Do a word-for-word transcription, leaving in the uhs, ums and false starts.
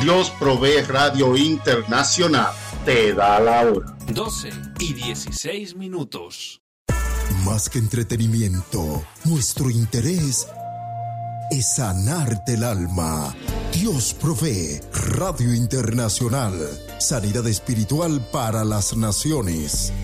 Dios Provee Radio Internacional te da la hora. doce y dieciséis minutos. Más que entretenimiento, nuestro interés es sanarte el alma. Dios Provee Radio Internacional. Sanidad espiritual para las naciones.